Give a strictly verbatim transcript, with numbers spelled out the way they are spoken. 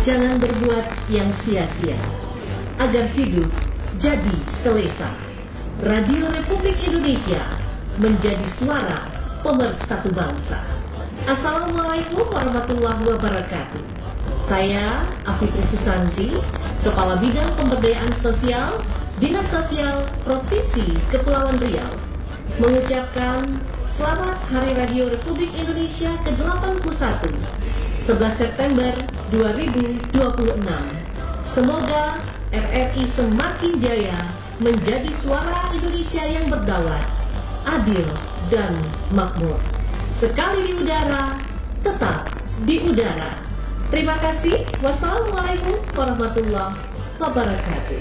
jangan berbuat yang sia-sia, agar hidup jadi selesa. Radio Republik Indonesia menjadi suara pemersatu bangsa. Assalamualaikum warahmatullahi wabarakatuh. Saya Afifri Susanti, Kepala Bidang Pemberdayaan Sosial Dinas Sosial Provinsi Kepulauan Riau, mengucapkan Selamat Hari Radio Republik Indonesia ke delapan puluh satu, sebelas September dua ribu dua puluh enam. Semoga R R I semakin jaya menjadi suara Indonesia yang berdaulat, adil, dan makmur. Sekali di udara, tetap di udara. Terima kasih. Wassalamualaikum warahmatullahi wabarakatuh.